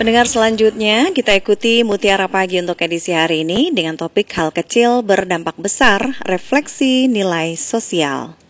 Pendengar selanjutnya, kita ikuti Mutiara Pagi untuk edisi hari ini dengan topik hal kecil berdampak besar, refleksi nilai sosial.